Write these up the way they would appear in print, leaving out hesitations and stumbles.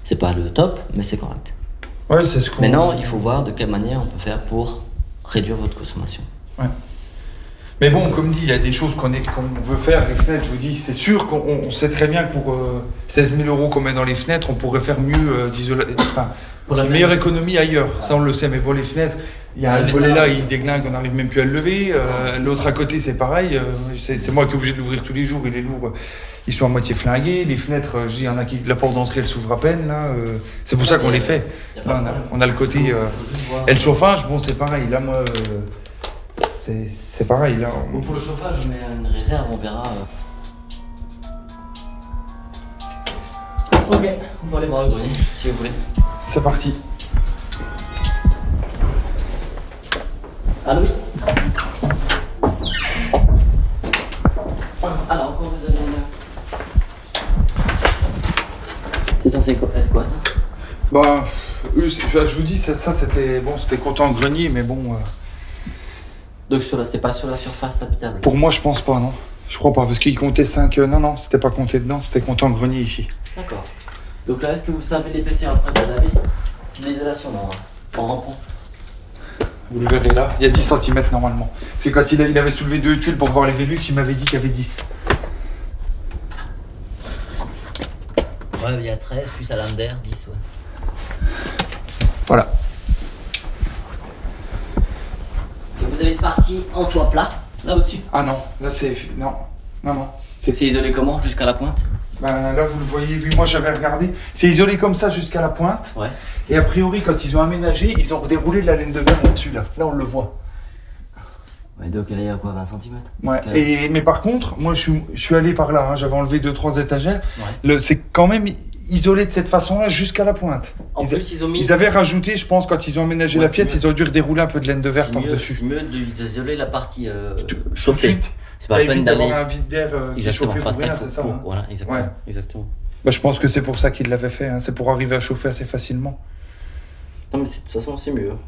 C'est pas le top, mais c'est correct. Ouais, c'est ce qu'on... Maintenant, il faut voir de quelle manière on peut faire pour réduire votre consommation. Ouais. Mais bon, comme dit, il y a des choses qu'on veut faire. Les fenêtres, je vous dis, c'est sûr qu'on sait très bien que pour 16 000 € qu'on met dans les fenêtres, on pourrait faire mieux d'isoler. Enfin, une meilleure économie ailleurs. Ça, on le sait. Mais pour les fenêtres, il y a un volet là, il déglingue, on n'arrive même plus à le lever. L'autre à côté, c'est pareil. C'est moi qui suis obligé de l'ouvrir tous les jours. Il est lourd. Ils sont à moitié flingués. Les fenêtres, je dis, il y en a qui, la porte d'entrée, elle s'ouvre à peine. Là, c'est pour ça qu'on les fait. Là, on a le côté. Et le chauffage, bon, c'est pareil. Là, moi. C'est pareil là. Bon, pour le chauffage, je mets une réserve, on verra. Ok, on va aller voir le grenier si vous voulez. C'est parti. Allô, oui. Alors, quoi vous avez C'est censé être quoi ça? Bah, je vous dis, ça c'était bon, c'était content grenier, mais bon. Donc c'était pas sur la surface habitable? Pour moi, je pense pas, non. Je crois pas, parce qu'il comptait 5... Non, c'était pas compté dedans, c'était compté en grenier ici. D'accord. Donc là, est-ce que vous savez l'épaisseur après vous avez l'isolation en rampant? Vous le verrez là, il y a 10 cm normalement. C'est quand il avait soulevé 2 tuiles pour voir les Velux, il m'avait dit qu'il y avait 10. Ouais, il y a 13 plus la lame d'air, 10, ouais. Voilà. Et vous avez une partie en toit plat, là au-dessus? Ah non, là c'est... Non. C'est isolé comment, jusqu'à la pointe? Ben là vous le voyez, oui, moi j'avais regardé. C'est isolé comme ça jusqu'à la pointe. Ouais. Et a priori, quand ils ont aménagé, ils ont déroulé de la laine de verre au-dessus là. Là on le voit. Ouais, donc elle est à quoi, 20 cm? Ouais. Mais par contre, moi je suis allé par là, hein, j'avais enlevé 2-3 étagères. Ouais. C'est quand même isolé de cette façon-là jusqu'à la pointe. Ils avaient rajouté, je pense, quand ils ont aménagé la pièce, ils ont dû redérouler un peu de laine de verre par-dessus. C'est mieux d'isoler la partie chauffée. C'est pas évite d'avoir un vide d'air qui est chauffé pour rien, c'est ça, hein. Voilà, exactement. Ouais. Exactement. Bah, je pense que c'est pour ça qu'ils l'avaient fait, hein. C'est pour arriver à chauffer assez facilement. Non mais de toute façon c'est mieux.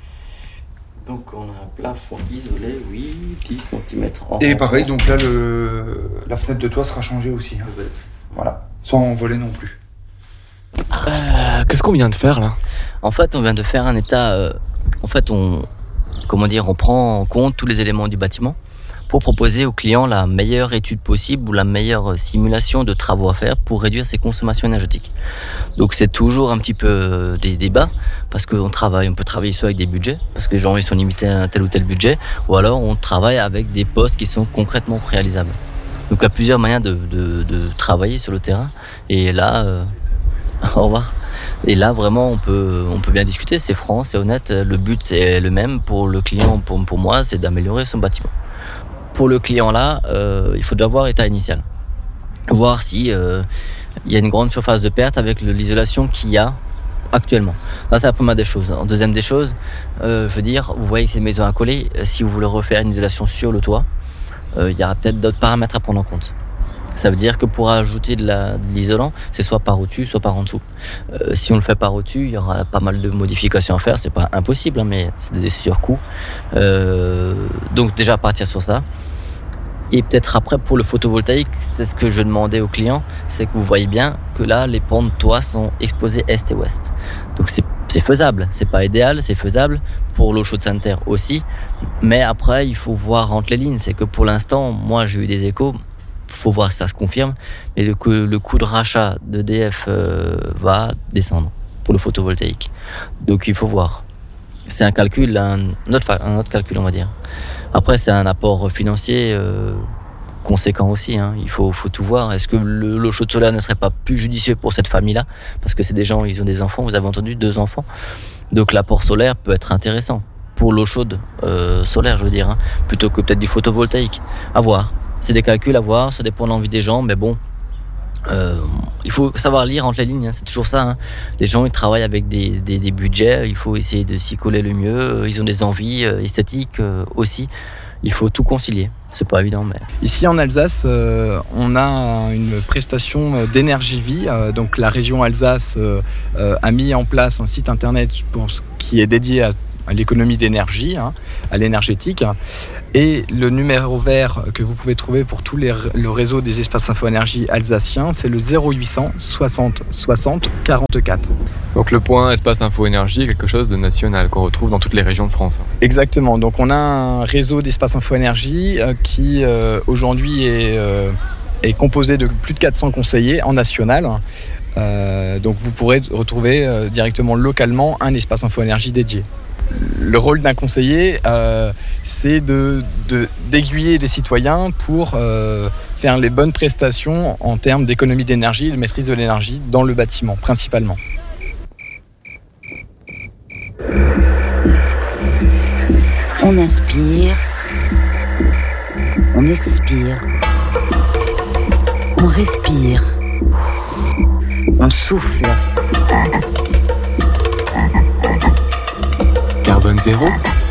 Donc on a un plafond isolé, oui, 10 cm en Et pareil, donc là la fenêtre de toit sera changée aussi, hein. Voilà, sans voler non plus. Qu'est-ce qu'on vient de faire là? En fait on vient de faire un état, on prend en compte tous les éléments du bâtiment pour proposer au client la meilleure étude possible ou la meilleure simulation de travaux à faire pour réduire ses consommations énergétiques. Donc c'est toujours un petit peu des débats parce qu'on peut travailler soit avec des budgets parce que les gens ils sont limités à un tel ou tel budget, ou alors on travaille avec des postes qui sont concrètement réalisables. Donc il y a plusieurs manières de travailler sur le terrain et là, au revoir. Et là vraiment on peut bien discuter, c'est franc, c'est honnête, le but c'est le même pour le client, pour moi c'est d'améliorer son bâtiment. Pour le client là, il faut déjà voir l'état initial. Voir si y a une grande surface de perte avec l'isolation qu'il y a actuellement. Là, c'est la première des choses. En deuxième des choses, vous voyez que c'est une maison à coller. Si vous voulez refaire une isolation sur le toit, il y aura peut-être d'autres paramètres à prendre en compte. Ça veut dire que pour ajouter de l'isolant, c'est soit par au-dessus, soit par en dessous. Si on le fait par au-dessus, il y aura pas mal de modifications à faire. C'est pas impossible, hein, mais c'est des surcoûts. Donc déjà partir sur ça. Et peut-être après pour le photovoltaïque, c'est ce que je demandais aux clients, c'est que vous voyez bien que là les pans de toit sont exposés est et ouest. Donc c'est faisable, c'est pas idéal, c'est faisable pour l'eau chaude sanitaire aussi. Mais après il faut voir entre les lignes, c'est que pour l'instant, moi j'ai eu des échos. Faut voir si ça se confirme, mais le coût de rachat d'EDF va descendre pour le photovoltaïque. Donc il faut voir. C'est un calcul, un autre calcul on va dire. Après c'est un apport financier conséquent aussi, hein. Il faut tout voir. Est-ce que l'eau chaude solaire ne serait pas plus judicieux pour cette famille-là? Parce que c'est des gens, ils ont des enfants, vous avez entendu, 2 enfants. Donc l'apport solaire peut être intéressant pour l'eau chaude solaire, je veux dire, hein, plutôt que peut-être du photovoltaïque. À voir. C'est des calculs à voir, ça dépend de l'envie des gens, mais bon, il faut savoir lire entre les lignes, hein, c'est toujours ça, hein. Les gens ils travaillent avec des budgets, il faut essayer de s'y coller le mieux, ils ont des envies esthétiques aussi, il faut tout concilier, c'est pas évident. Mais... Ici en Alsace, on a une prestation d'énergie vie, donc la région Alsace a mis en place un site internet qui est dédié l'économie d'énergie, à l'énergétique. Et le numéro vert que vous pouvez trouver pour tout le réseau des espaces info-énergie alsaciens, c'est le 0800 60 60 44. Donc le point espace info-énergie est quelque chose de national qu'on retrouve dans toutes les régions de France. Exactement, donc on a un réseau d'espaces info-énergie qui aujourd'hui est composé de plus de 400 conseillers en national. Donc vous pourrez retrouver directement localement un espace info-énergie dédié. Le rôle d'un conseiller, c'est d'aiguiller les citoyens pour faire les bonnes prestations en termes d'économie d'énergie et de maîtrise de l'énergie dans le bâtiment, principalement. On inspire, on expire, on respire, on souffle. Carbone zéro,